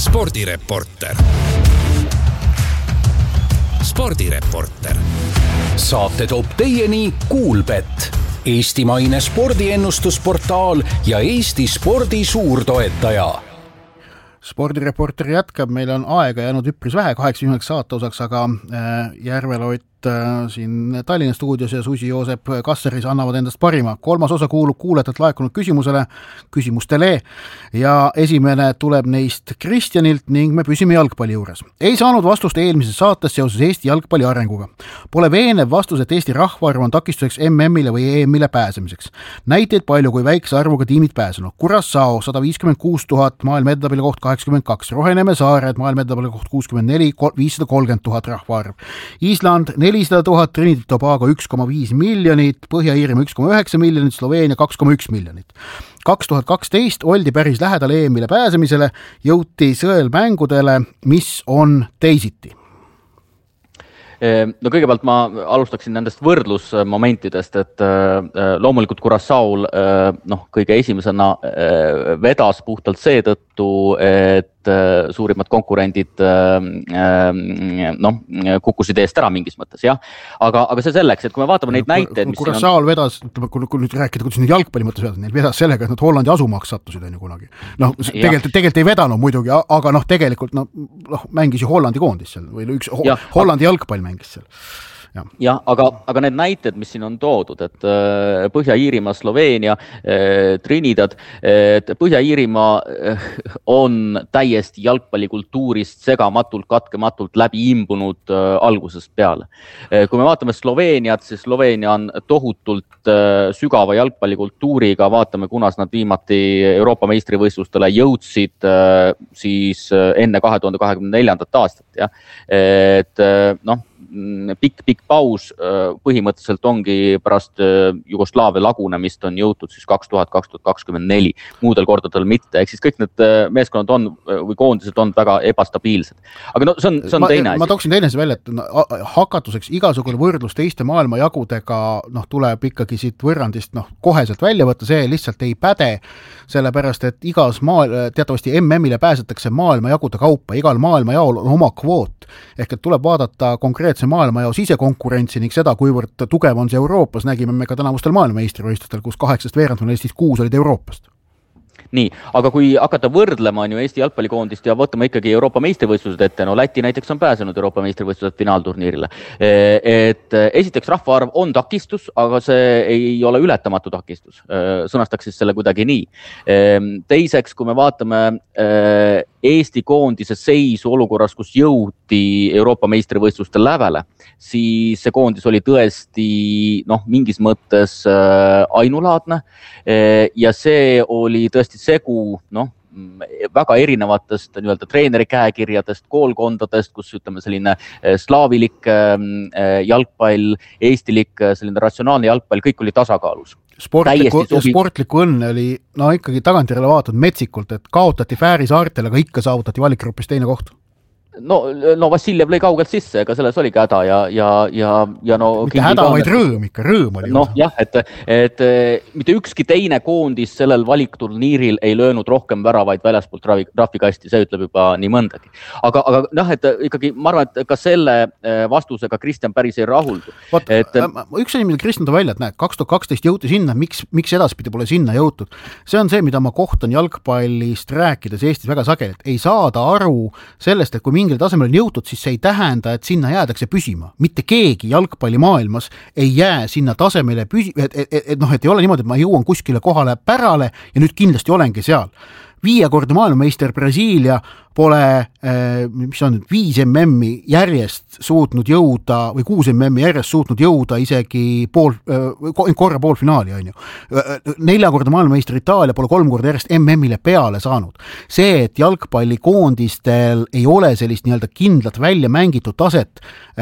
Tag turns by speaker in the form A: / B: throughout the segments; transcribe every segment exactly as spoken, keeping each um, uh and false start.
A: spordireporter. spordireporter. Saate toob teieni Kuulbet, eestimaine spordiennustusportaal ja Eesti spordi suurtoetaja.
B: Spordireporter jätkab, meil on aega jäänud üpris vähe kaheksakümneks saate osaks, aga Järvelott siin Tallinna stuudios ja Susi Joosep Kasseris annavad endast parima. Kolmas osa kuulub kuulajatelt laekunud küsimusele, küsimustele ja esimene tuleb neist Kristjanilt ning me püsime jalgpalli juures. Ei saanud vastust eelmises saates seoses Eesti jalgpalli arenguga. Pole veenev vastus, et Eesti rahvaarv on takistuseks M M-ile või E M-ile pääsemiseks. Näiteid palju, kui väikse arvuga tiimid pääsenud. Curaçao sada viiskümmend kuus tuhat, maailma edetabelis koht kaheksakümmend kaks, Roheneme saared, maailma edetabelis koht kuuskümmend neli, viissada kolmkümmend tuhat rahvaarv. Island nelisada tuhat, Trinidad ja Tobago üks koma viis miljonit, Põhja-Iirimaa üks koma üheksa miljonit, Sloveenia kaks koma üks miljonit. kaks tuhat kaksteist oldi päris lähedal E M-ile pääsemisele, jõuti sõelmängudele, mis on teisiti.
C: No kõigepealt ma alustaksin nendest võrdlusmomentidest, et loomulikult Curaçao'l noh, kõige esimesena vedas puhtalt seetõttu, et suurimad konkurendid noh, kukkusid eest ära mingis mõttes, jah. Aga, aga see selleks, et kui me vaatame neid näiteid, mis
B: Curaçao'l on... vedas, kui, kui nüüd rääkida, kuidas nüüd jalgpalli mõttes vedas, neil vedas sellega, et nad Hollandi asumaks sattusid on ju kunagi. Noh, tegelikult, tegelikult ei vedanud muidugi, aga noh, tegelikult noh, mängis ju Hollandi koondis seal või üks ho- ja, Hollandi jalgpall mängis seal.
C: jah, ja, aga, aga need näited, mis siin on toodud, et äh, Põhja-Iirimaa, Sloveenia, äh, Trinidad, et Põhja-Iirimaa äh, on täiesti jalgpallikultuurist segamatult, katkematult läbi imbunud äh, algusest peale. Äh, kui me vaatame Sloveeniat, siis Sloveenia on tohutult äh, sügava jalgpallikultuuriga, vaatame, kunas nad viimati Euroopa meistrivõistlustele jõudsid äh, siis äh, enne kahe tuhande kahekümne neljandat aastat. Ja? Et äh, noh, pikk, pikk paus põhimõtteliselt ongi pärast Jugoslaavia lagunemist on jõutud siis kaks tuhat, kaks tuhat kakskümmend neli, muudel kordadel mitte. Ehk siis kõik need meeskonnad on või koondised on väga ebastabiilsed. Aga no see on, see on
B: ma,
C: teine asi.
B: Ma tooksin teine asi välja, et hakatuseks igasugune võrdlus teiste maailma jagudega noh, tuleb ikkagi siit võrrandist noh, koheselt välja võtta, see lihtsalt ei päde, sellepärast, et igas maal, teatavasti M M-ile pääsetakse maailma jagude kaupa, igal maailma jaol on oma kvoot, ehk et tuleb vaadata konkreetse maailmajao sisekonkurentsi ning seda, kuivõrd tugev on see Euroopas, nägime me ka tänavustel maailmameistrivõistlustel, kus kaheksast veerandfinalistist kuus olid Euroopast.
C: Nii, aga kui hakata võrdlema on ju Eesti jalgpallikoondist ja võtame ikkagi Euroopa meistrivõistlused ette, no Läti näiteks on pääsenud Euroopa meistrivõistlused finaalturniirile. Et esiteks rahvaarv on takistus, aga see ei ole ületamatu takistus. Sõnastaks siis selle kuidagi nii. Teiseks, kui me vaatame Eesti koondise seisu olukorras, kus jõuti Euroopa meistrivõistluste lävele, siis see koondis oli tõesti noh, mingis mõttes ainulaadne ja see oli tõesti segu noh, väga erinevatest nii-öelda treeneri käekirjadest, koolkondadest, kus ütleme selline slaavilik jalgpall, eestilik selline ratsionaalne jalgpall, kõik oli tasakaalus.
B: Sportliku, sobi... sportliku õnne oli no ikkagi tagantjärele vaatad metsikult, et kaotati Fääri saartel, aga ikka saavutati valikgrupis teine koht.
C: No, no Vassiljev lõi kaugelt sisse, ega selles oligi häda ja, ja, ja, ja no...
B: Mitte häda, vaid rõõm ikka, rõõm oli.
C: Noh, jah, et, et mitte ükski teine koondis sellel valikturniiril ei löönud rohkem väravaid väljaspoolt trahvikasti, see ütleb juba nii mõndagi. Aga, aga noh, et ikkagi ma arvan, et ka selle vastusega Kristjan päris ei rahuldu.
B: Vaat, et... Üks asi, mida Kristjan too välja, et näed, kaks tuhat kaksteist jõuti sinna, miks, miks edaspidi pole sinna jõutud. See on see, mida ma kohtan jalgpallist rääkides Eestis väga sageli, et ei saada aru sellest, et kui mingil tasemel on jõutud, siis see ei tähenda, et sinna jäädakse püsima. Mitte keegi jalgpallimaailmas ei jää sinna tasemele püsi-, et, et, et, noh, et ei ole niimoodi, et ma jõuan kuskile kohale pärale ja nüüd kindlasti olengi seal. Viiekordne maailmameister Brasiilia pole, mis on nüüd, viis M M-i järjest suutnud jõuda või kuus M M-i järjest suutnud jõuda isegi pool, korra poolfinaali on ju. Neljakordne maailmameister Itaalia pole kolm korda järjest M M-ile peale saanud. See, et jalgpallikoondistel ei ole sellist nii-öelda kindlat välja mängitud taset,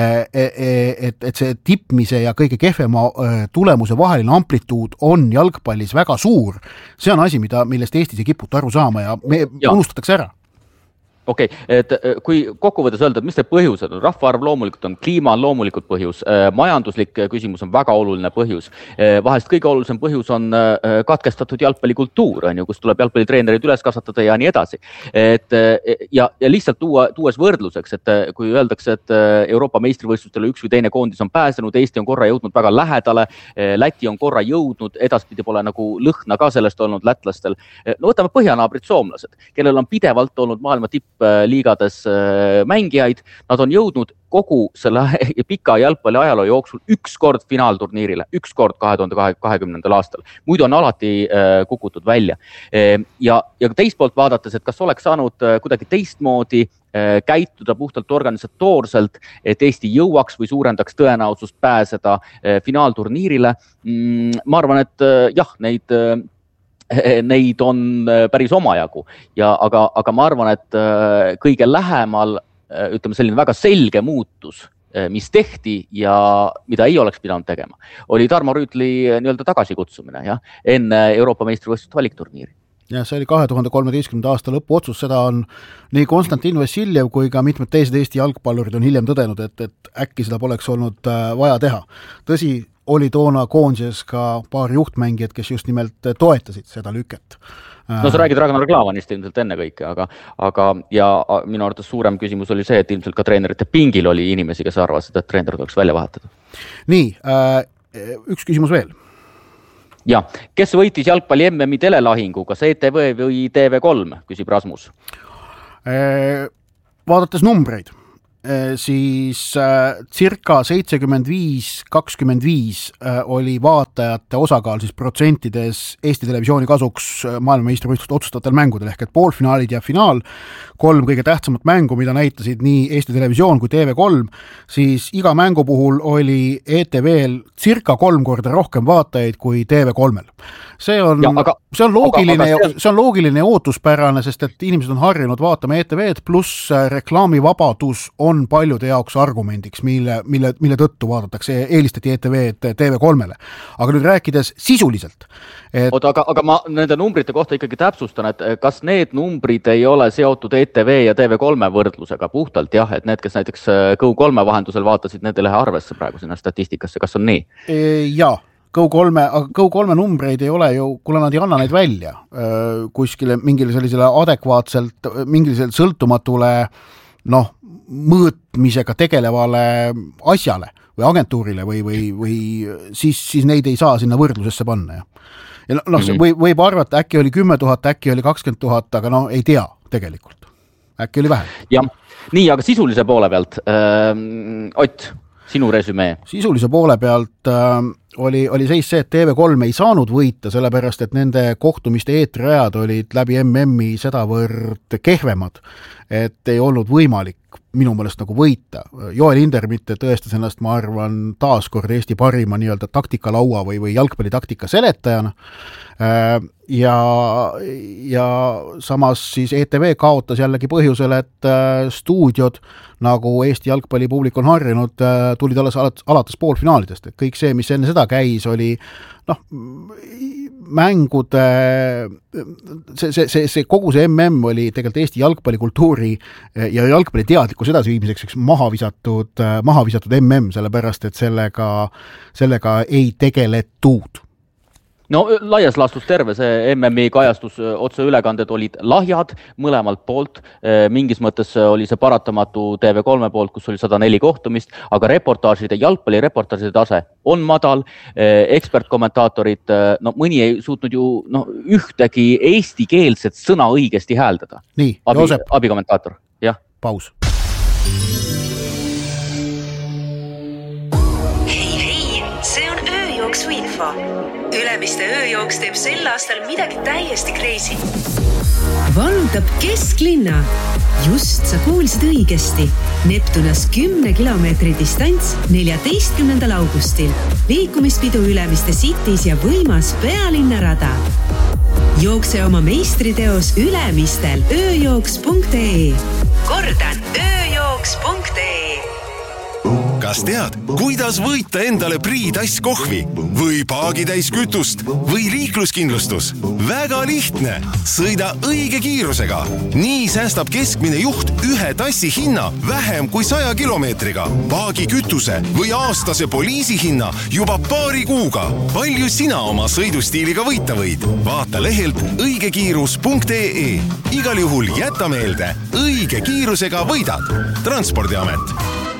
B: et, et see tippmise ja kõige kehvema tulemuse vaheline amplituud on jalgpallis väga suur. See on asi, mida, millest Eestis ei kiputa aru saama ja me ja. unustatakse ära.
C: okei okay,, et kui kokkuvõttes öelda, et mis see põhjused on, rahvaarv loomulikult on, kliima on loomulikult põhjus, majanduslik küsimus on väga oluline põhjus, vahest kõige olulisem põhjus on katkestatud jalgpallikultuur, on ju, kus tuleb jalgpallitreenerid üles kasvatada ja nii edasi. Et, ja, ja lihtsalt tuua, tuues võrdluseks, et kui öeldakse, et Euroopa meistrivõistlustele üks või teine koondis on pääsenud, Eesti on korra jõudnud väga lähedale, Läti on korra jõudnud, edaspidi pole nagu lõhna ka sellest olnud lätlastel. No võtame põhjanaabrid soomlased, kellel on pidevalt olnud maailma tipp liigades mängijaid, nad on jõudnud kogu selle pika jalgpalli ajaloo jooksul üks kord finaalturniirile, üks kord kahe tuhande kahekümnendal aastal. Muidu on alati kukutud välja. Ja, ja teist poolt vaadates, et kas oleks saanud kuidagi teistmoodi käituda puhtalt organisatoorselt, et Eesti jõuaks või suurendaks tõenäosust pääseda finaalturniirile. Ma arvan, et jah, neid Neid on päris omajagu, ja, aga, aga ma arvan, et kõige lähemal, ütleme selline väga selge muutus, mis tehti ja mida ei oleks pidanud tegema, oli Tarmo Rüütli nii-öelda tagasikutsumine ja, enne Euroopa meistrivõistluste valikturniiri.
B: Ja see oli kahe tuhande kolmeteistkümnenda aasta lõpu otsus, seda on nii Konstantin Vassiljev kui ka mitmed teised Eesti jalgpallurid on hiljem tõdenud, et, et äkki seda poleks olnud vaja teha. Tõsi, oli toona koondises ka paar juhtmängijad, kes just nimelt toetasid seda lüket.
C: No sa räägid Ragnar Klavanist ilmselt enne kõike, aga, aga ja minu arvates suurem küsimus oli see, et ilmselt ka treenerite pingil oli inimesi, kes arvasid, et treener tuleks välja vahetada.
B: Nii, üks küsimus veel.
C: Ja, kes võitis jalgpalli M M-i telelahingu, kas E T V või T V kolm, küsib Rasmus?
B: Vaadates numbreid, siis circa seitsekümmend viis kakskümmend viis oli vaatajate osakaal siis protsentides Eesti Televisiooni kasuks maailmameistrivõistluste otsustavatel mängudel, ehk et poolfinaalid ja finaal, kolm kõige tähtsamat mängu, mida näitasid nii Eesti Televisioon kui T V kolm, siis iga mängu puhul oli E T V-l circa kolm korda rohkem vaatajaid kui T V kolmel. See on, ja, aga, see, on loogiline, aga, aga see... see on loogiline ja ootuspärane, sest et inimesed on harjunud vaatama E T V-d, pluss reklaamivabadus on paljude jaoks argumendiks, mille, mille, mille tõttu vaadatakse, eelistati E T V-d T V kolmele. Aga nüüd rääkides sisuliselt.
C: Et... Oota, aga, aga ma nende numbrite kohta ikkagi täpsustan, et kas need numbrid ei ole seotud E T V ja T V kolme võrdlusega puhtalt, jah, et need, kes näiteks Go kolme vahendusel vaatasid, need ei lähe arvesse praegu sinna statistikasse, kas on nii?
B: E, jaa. Go kolme, aga Go kolme numbreid ei ole ju, kuna nad ei anna neid välja kuskile mingile sellisele adekvaatselt, mingile sõltumatule noh, mõõtmisega tegelevale asjale või agentuurile või, või, või siis, siis neid ei saa sinna võrdlusesse panna. Ja, ja noh, mm-hmm. võib, võib arvata, äkki oli kümme tuhat, äkki oli kakskümmend tuhat, aga noh, ei tea tegelikult. Äkki oli vähe.
C: Ja, nii, aga sisulise poole pealt, äh, Ott, sinu resümee.
B: Sisulise poole pealt äh, oli, oli seis see, et T V kolm ei saanud võita, sellepärast, et nende kohtumiste eetrajad olid läbi M M-i sedavõrd kehvemad, et ei olnud võimalik minu meelest nagu võita. Joel Indermitte tõestas ennast, ma arvan, taaskord Eesti parima nii-öelda taktikalaua või, või jalgpallitaktika seletajana. Ja, ja samas siis E T V kaotas jällegi põhjusel, et stuudiod, nagu Eesti jalgpallipublik on harjunud, tulid alles alates poolfinaalidest. Et kõik see, mis enne seda käis, oli noh, mängude, see, see, see, see kogu see M M oli tegelikult Eesti jalgpallikultuuri ja jalgpalliteadlikus edasiviimiseks üks maha visatud, maha visatud M M, sellepärast, et sellega, sellega ei tegeletud.
C: No laias laastus terve see M M-i kajastus otseülekanded olid lahjad mõlemalt poolt, mingis mõttes oli see paratamatu T V kolme poolt, kus oli sada neli kohtumist, aga reportaažide, jalgpallireportaažide tase on madal, ekspertkommentaatorid, no mõni ei suutnud ju no, ühtegi eestikeelset sõna õigesti hääldada.
B: Nii,
C: Abi,
B: Joosep.
C: Abikommentaator, jah.
B: Paus.
D: Hei, hei, see on ööjooksu info. Ülemiste ööjooks teeb sel aastal midagi täiesti crazy. Vallutab kesklinna. Just sa kuulsid õigesti. Neptunas kümne kilomeetri distants neljateistkümnendal augustil. Liikumispidu Ülemiste Cities ja võimas pealinnarada. Jookse oma meistriteos Ülemistel ööjooks punkt ee. Kordan, ööjooks punkt ee.
E: Kas tead, kuidas võita endale priitass kohvi või paagitäis kütust või liikluskindlustus? Väga lihtne. Sõida õige kiirusega. Nii säästab keskmine juht ühe tassi hinna vähem kui saja kilomeetriga. Paagi kütuse või aastase poliisi hinna juba paari kuuga. Palju sina oma sõidustiiliga võita võid? Vaata lehelt õigekiirus punkt ee. Igal juhul jäta meelde, õige kiirusega võidad. Transpordiamet.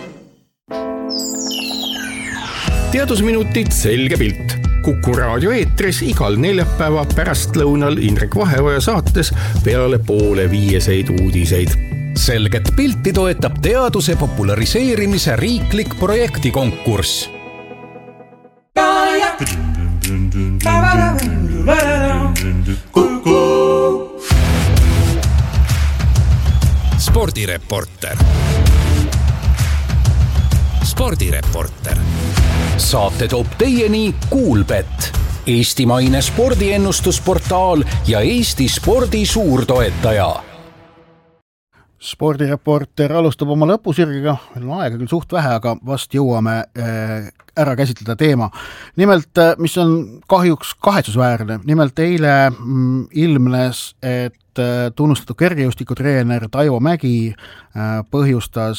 F: Teadusminutid selge pilt. Kuku raadio eetris igal neljapäeva pärastlõunal Indrek Vaheoja saates peale poole viieseid uudiseid.
A: Selget pilti toetab teaduse populariseerimise riiklik projektikonkurss. Spordireporter. Spordireporter. Saate toob teieni Kuulbett, eestimaine spordiennustusportaal ja Eesti spordi suurtoetaja.
B: Spordireporter alustab oma lõpusirgiga, meil on aega küll suht vähe, aga vast jõuame ära käsitleda teema. Nimelt, mis on kahjuks kahetsusväärne, nimelt eile ilmnes, et tunnustatud kergejõustikutreener Taivo Mägi põhjustas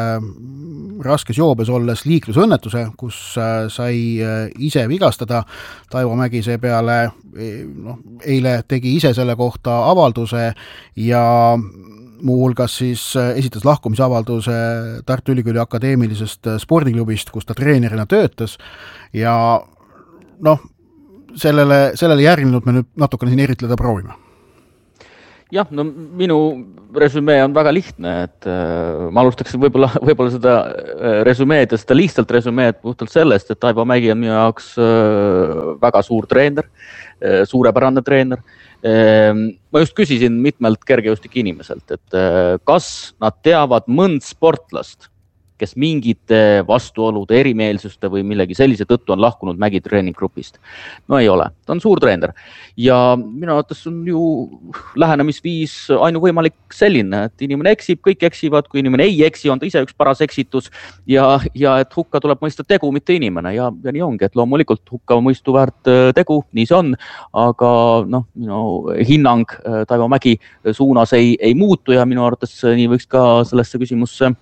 B: raskes joobes olles liiklusõnnetuse, kus sai ise vigastada. Taivo Mägi seepeale no, eile tegi ise selle kohta avalduse ja muuhulgas siis esitas lahkumisavalduse Tartu Ülikooli akadeemilisest spordiklubist, kus ta treenerina töötas ja noh, sellele, sellele järgnenud me nüüd natukene siin eritleda proovime.
C: Jah, no minu resümee on väga lihtne, et äh, ma alustaksin võib-olla, võib-olla seda resümeed ja seda lihtsalt resümeed puhtalt sellest, et Taivo Mägi on minu jaoks äh, väga suur treener, äh, suurepärane treener. Äh, ma just küsisin mitmelt kergejõustik inimeselt, et äh, kas nad teavad mõnd sportlast, kes mingite vastuolude, erimeelsuste või millegi sellise tõttu on lahkunud Mägi treeninggrupist. No ei ole, ta on suur treener. Ja minu arvates on ju lähenemisviis ainuvõimalik selline, et inimene eksib, kõik eksivad, kui inimene ei eksi, on ta ise üks paras eksitus ja, ja et hukka tuleb mõista tegu, mitte inimene ja, ja nii ongi, et loomulikult hukka mõistu väärt tegu, nii see on, aga noh, minu hinnang Taivo Mägi suunas ei, ei muutu ja minu arvates nii võiks ka sellesse küsimusse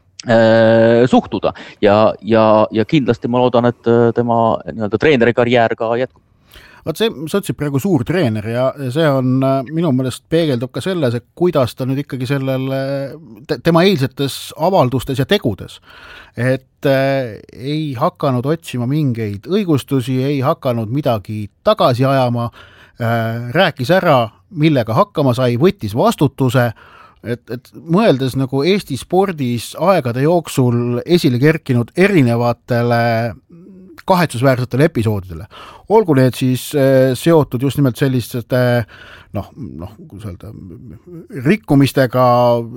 C: suhtuda ja, ja, ja kindlasti ma loodan, et tema nii-öelda treeneri karjäär ka jätkub.
B: Vaat see, sa ütlesid praegu suur treener ja see on minu meelest peegeldub ka selles, et kuidas ta nüüd ikkagi sellele, tema eilsetes avaldustes ja tegudes, et ei hakanud otsima mingeid õigustusi, ei hakanud midagi tagasi ajama, rääkis ära, millega hakkama sai, võttis vastutuse. Et, et mõeldes nagu Eesti spordis aegade jooksul esile kerkinud erinevatele kahetsusväärsetele episoodidele. Olgu need siis seotud just nimelt selliste noh, noh, kuidas öelda, rikkumistega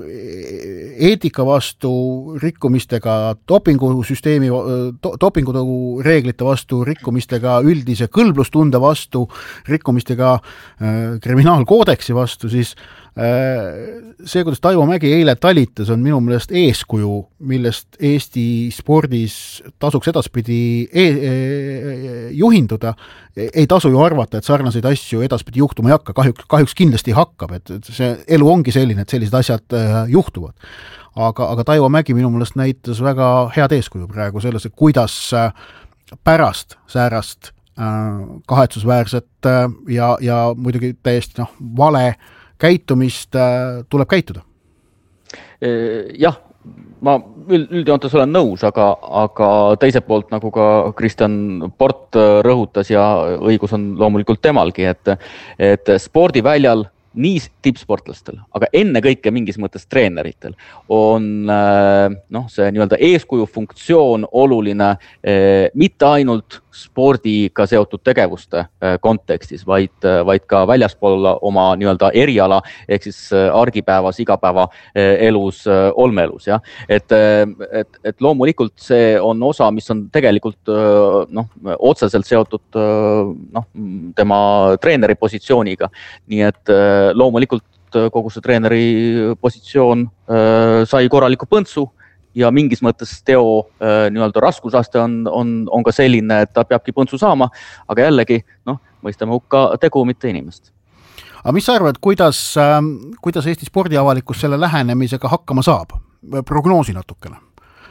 B: eetika vastu, rikkumistega dopingusüsteemi, dopingutogu reeglite vastu, rikkumistega üldise kõlblustunde vastu, rikkumistega kriminaalkoodeksi vastu, siis see, kuidas Taivo Mägi eile talitas, on minu meelest eeskuju, millest Eesti spordis tasuks edaspidi e e juhinduda. Ei tasu ju arvata, et sarnaseid asju edaspidi juhtuma ei hakka, kahjuks, kahjuks kindlasti hakkab, et see elu ongi selline, et sellised asjad juhtuvad. Aga, aga Taivo Mägi minu meelest näitas väga head eeskuju praegu selles, et kuidas pärast säärast kahetsusväärset ja, ja muidugi täiesti noh, vale käitumist tuleb käituda.
C: Jah, ma üldjoontes olen nõus, aga, aga teiselt poolt, nagu ka Kristjan Port rõhutas ja õigus on loomulikult temalgi, et, et spordiväljal nii tippsportlastel, aga enne kõike mingis mõttes treeneritel on noh, see nii-öelda eeskuju funktsioon oluline mitte ainult spordiga seotud tegevuste kontekstis, vaid, vaid ka väljaspool oma nii-öelda eriala, ehk siis argipäevas, igapäeva elus, olmeelus. Ja? Et, et, et loomulikult see on osa, mis on tegelikult noh, otseselt seotud noh, tema treeneri positsiooniga. Nii et loomulikult kogu see treeneri positsioon sai korraliku põntsu ja mingis mõttes teo nii-öelda raskusaste on, on, on ka selline, et ta peabki põntsu saama, aga jällegi, noh, mõistame hukka tegu, mitte inimest.
B: Aga mis sa arvad, kuidas, kuidas Eesti spordiavalikkus selle lähenemisega hakkama saab? Prognoosi natukene.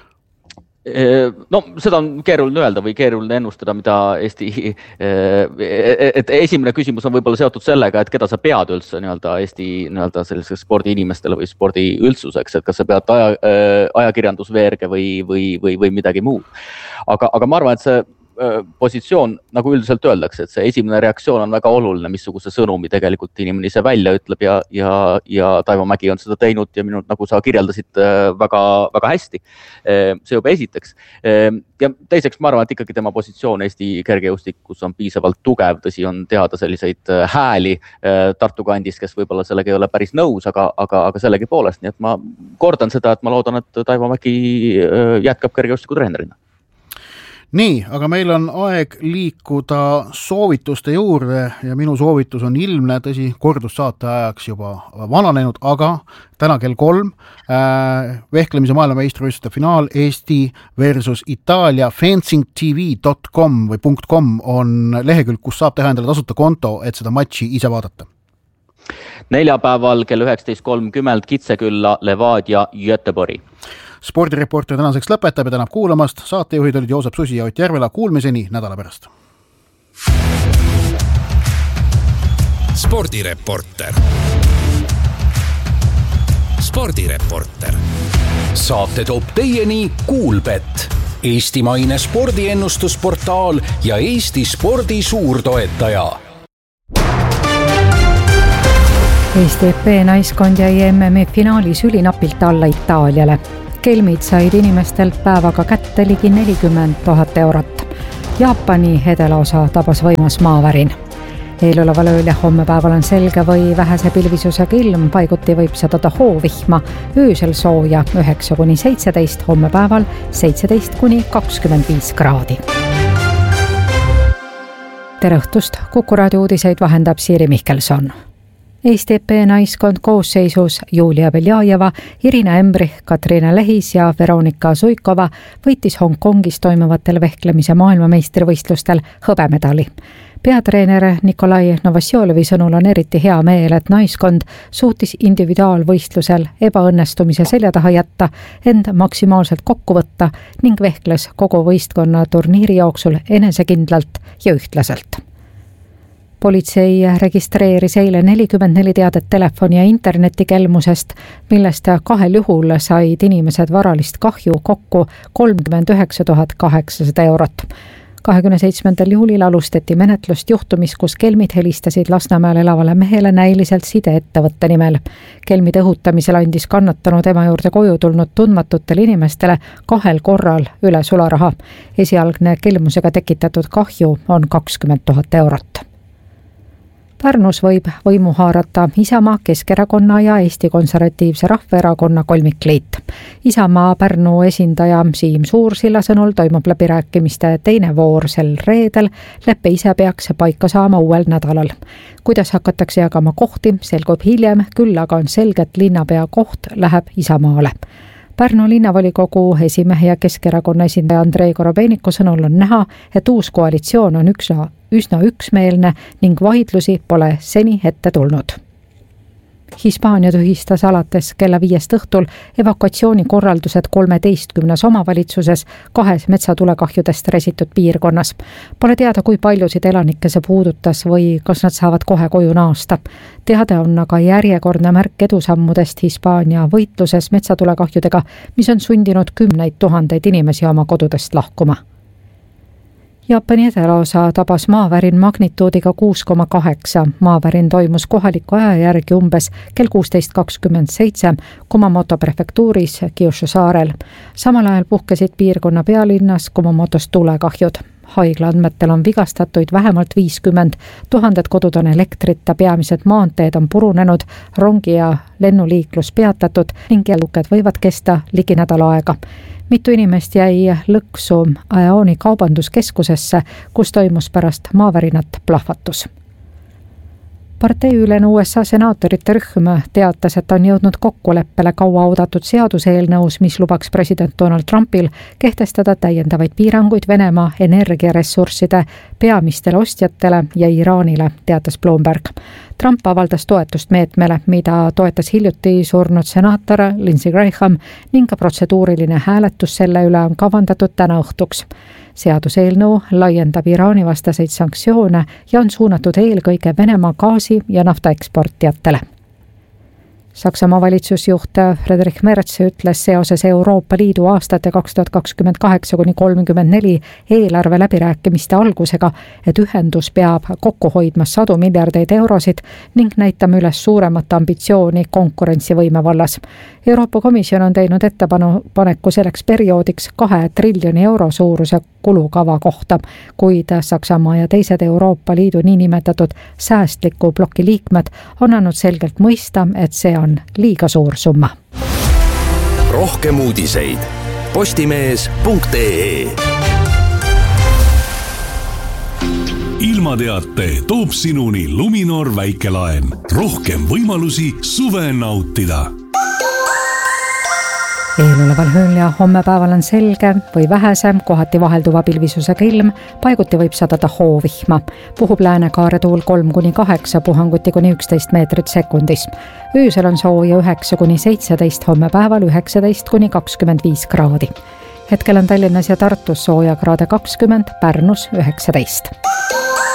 C: No seda on keeruline öelda või keeruline ennustada, mida Eesti, et esimene küsimus on võib-olla seotud sellega, et keda sa pead üldse nii-öelda Eesti nii-öelda selliseks spordi inimestele või spordi üldsuseks, et kas sa pead aja, ajakirjandusveerge või, või, või, või midagi muud. Aga, aga ma arvan, et see positsioon, nagu üldiselt öeldakse, et see esimene reaktsioon on väga oluline, missuguse sõnumi tegelikult inimene ise välja ütleb ja, ja, ja Taivo Mägi on seda teinud ja minu, nagu sa kirjeldasid väga, väga hästi. See juba esiteks. Ja teiseks ma arvan, et ikkagi tema positsioon Eesti kergejõustikus on piisavalt tugev, tõsi on teada selliseid hääli Tartu kandis, kes võib-olla sellega ei ole päris nõus, aga, aga, aga sellegi poolest. Nii et ma kordan seda, et ma loodan, et Taivo Mägi jätkab kergejõustiku treenerina.
B: Nii, aga meil on aeg liikuda soovituste juurde ja minu soovitus on ilmne, tõsi, kordussaate ajaks juba vananenud, aga täna kell kolm äh, vehklemise maailmameistrivõistluste finaal Eesti versus Itaalia fencing t v dot com või .com on lehekülg, kus saab teha endale tasuta konto, et seda matši ise vaadata.
C: Neljapäeval kell üheksateist kolmkümmend Kitsekülla Levadia Göteborgi.
B: Spordireporter tänaseks lõpetab ja tänab kuulamast. Saatejuhid olid Joosep Susi ja Ott Järvela. Kuulmiseni nädala pärast.
A: Spordireporter. Spordireporter. Saate toob teieni Kuulbet, eestimaine spordiennustusportaal ja Eesti spordi suurtoetaja.
G: Eesti F B naiskond jäi M M-i finaalis ülinapilt alla Itaaliale. Kelmid said inimestelt päevaga kätte ligi nelikümmend tuhat eurot. Jaapani edelaosa tabas võimas maavärin. Eeloleva ööl ja homme päeval on selge või vähese pilvisusega ilm, paiguti võib sadada hoovihma, öösel sooja üheksa kuni seitseteist, homme päeval seitseteist kuni kakskümmend viis kraadi. Tere õhtust, Kuku raadio uudiseid vahendab Siiri Mihkelson. Eesti F B naiskond koosseisus Julia Beljajeva, Irina Embrich, Katriina Lehis ja Veronika Suikova võitis Hongkongis toimuvatel vehklemise maailmameistrivõistlustel hõbemedali. Peatreener Nikolai Novosjolovi sõnul on eriti hea meel, et naiskond suutis individuaalvõistlusel ebaõnnestumise selja taha jätta, end maksimaalselt kokku võtta ning vehkles kogu võistkonna turniiri jooksul enesekindlalt ja ühtlaselt. Politsei registreeris eile nelikümmend neli teadet telefoni ja internetikelmusest, millest kahel juhul said inimesed varalist kahju kokku kolmkümmend üheksa tuhat kaheksasada eurot. kahekümne seitsmendal juulil alustati menetlust juhtumis, kus kelmid helistasid Lasnamäel elavale mehele näiliselt sideettevõtte nimel. Kelmide õhutamisel andis kannatanud ema juurde koju tulnud tundmatutele inimestele kahel korral üle sularaha. Esialgne kelmusega tekitatud kahju on kakskümmend tuhat eurot. Pärnus võib võimu haarata Isamaa, Keskerakonna ja Eesti Konservatiivse Rahvaerakonna kolmikliit. Isamaa Pärnu esindaja Siim Suursilla sõnul toimub läbirääkimiste teine voor sel reedel, leppe ise peaks paika saama uuel nädalal. Kuidas hakatakse jagama kohti, selgub hiljem, küll aga on selge, et linnapea koht läheb Isamaale. Pärnu linnavolikogu esimehe ja Keskerakonna esindaja Andrei Korobeiniku sõnul on näha, et uus koalitsioon on üksna, üsna üksmeelne ning vaidlusi pole seni ette tulnud. Hispaania tühistas alates kella viiest õhtul evakuatsioonikorraldused kolmeteistkümnes omavalitsuses kahes metsatulekahjudest resitud piirkonnas. Pole teada, kui paljusid elanikke see puudutas või kas nad saavad kohe koju naasta. Teade on aga järjekordne märk edusammudest Hispaania võitluses metsatulekahjudega, mis on sundinud kümneid tuhandeid inimesi oma kodudest lahkuma. Jaapani edelaosa tabas maavärin magnituudiga kuus koma kaheksa. Maavärin toimus kohaliku aja järgi umbes kell kuusteist kakskümmend seitse Kumamoto prefektuuris Kyushu saarel. Samal ajal puhkesid piirkonna pealinnas Kumamotos tulekahjud. Haigla andmetel on vigastatuid vähemalt viiskümmend, tuhanded kodud on elektrita, peamised maanteed on purunenud, rongi ja lennuliiklus peatatud ning jäluked võivad kesta ligi nädala aega. Mitu inimest jäi lõksu Aeoni kaubanduskeskusesse, kus toimus pärast maavärinat plahvatus. parteiülene U S A senaatorite rühm teatas, et on jõudnud kokkuleppele kauaoodatud seaduseelnõus, mis lubaks president Donald Trumpil kehtestada täiendavaid piiranguid Venemaa energiaressursside peamistele ostjatele ja Iraanile, teatas Bloomberg. Trump avaldas toetust meetmele, mida toetas hiljuti surnud senaator Lindsey Graham ning protseduuriline hääletus selle üle on kavandatud täna õhtuks. Seaduseelnõu laiendab Iraani vastaseid sanktsioone ja on suunatud eelkõige Venemaa gaasi- ja naftaeksportijatele. Saksamaa valitsusjuht Friedrich Merz ütles seoses Euroopa Liidu aastate kaks tuhat kakskümmend kaheksa kuni kolmkümmend neli eelarve läbirääkimiste algusega, et ühendus peab kokku hoidma sadu miljardeid eurosid ning näitama üles suuremat ambitsiooni konkurentsivõime vallas. Euroopa Komisjon on teinud ettepaneku selleks perioodiks kahe triljoni euro suuruse kulukava kohta, kuid Saksamaa ja teised Euroopa Liidu niinimetatud säästliku ploki liikmed on andnud selgelt mõista, et see on liiga suur summa.
A: Rohkem uudiseid postimees punkt ee.
H: Ilmateate toob sinuni Luminor väikelaen. Rohkem võimalusi suve nautida.
G: Eeloleval ööl ja hommepäeval on selge või vähese, kohati vahelduva pilvisusega ilm, paiguti võib sadada hoovihma. Puhub läänekaare tuul kolm kuni kaheksa, puhanguti kuni üksteist meetrit sekundis. Öösel on sooja üheksa kuni seitseteist, hommepäeval üheksateist kuni kakskümmend viis kraadi. Hetkel on Tallinnas ja Tartus sooja kraade kakskümmend, Pärnus üheksateist.